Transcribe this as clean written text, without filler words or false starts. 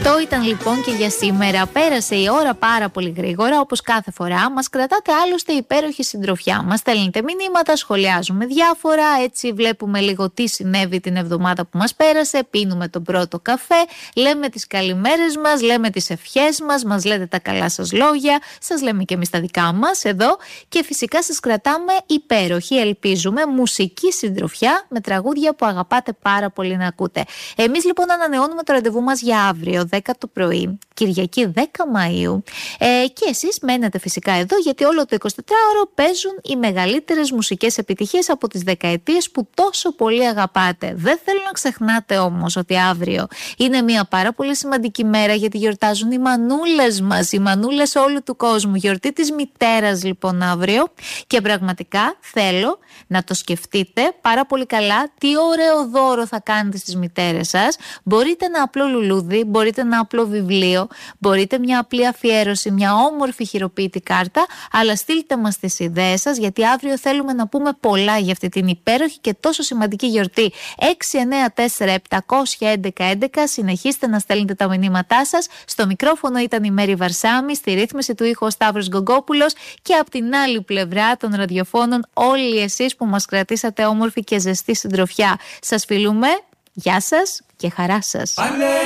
Αυτό ήταν λοιπόν και για σήμερα. Πέρασε η ώρα πάρα πολύ γρήγορα, όπως κάθε φορά. Μας κρατάτε άλλωστε υπέροχη συντροφιά. Μας στέλνετε μηνύματα, σχολιάζουμε διάφορα. Έτσι βλέπουμε λίγο τι συνέβη την εβδομάδα που μας πέρασε. Πίνουμε τον πρώτο καφέ. Λέμε τις καλημέρες μας, λέμε τις ευχές μας. Μας λέτε τα καλά σας λόγια. Σας λέμε και εμείς τα δικά μας εδώ. Και φυσικά σας κρατάμε υπέροχη, ελπίζουμε, μουσική συντροφιά με τραγούδια που αγαπάτε πάρα πολύ να ακούτε. Εμείς λοιπόν ανανεώνουμε το ραντεβού μας για αύριο, 10 το πρωί, Κυριακή 10 Μαΐου. Και εσείς μένετε φυσικά εδώ, γιατί όλο το 24ωρο παίζουν οι μεγαλύτερες μουσικές επιτυχίες από τις δεκαετίες που τόσο πολύ αγαπάτε. Δεν θέλω να ξεχνάτε όμως ότι αύριο είναι μια πάρα πολύ σημαντική μέρα, γιατί γιορτάζουν οι μανούλες μας, οι μανούλες όλου του κόσμου. Γιορτή της μητέρας λοιπόν αύριο, και πραγματικά θέλω να το σκεφτείτε πάρα πολύ καλά τι ωραίο δώρο θα κάνετε στις μητέρες σας. Μπορείτε ένα απλό λουλούδι, μπορείτε ένα απλό βιβλίο, μπορείτε μια απλή αφιέρωση, μια όμορφη χειροποίητη κάρτα, αλλά στείλτε μας τις ιδέες σας, γιατί αύριο θέλουμε να πούμε πολλά για αυτή την υπέροχη και τόσο σημαντική γιορτή. 694-711-11. Συνεχίστε να στέλνετε τα μηνύματά σας. Στο μικρόφωνο ήταν η Μέρη Βαρσάμι, στη ρύθμιση του ήχου ο Σταύρος Γκογκόπουλος, και από την άλλη πλευρά των ραδιοφώνων όλοι εσείς που μας κρατήσατε όμορφη και ζεστή συντροφιά. Σας φιλούμε, γεια σας και χαρά σας.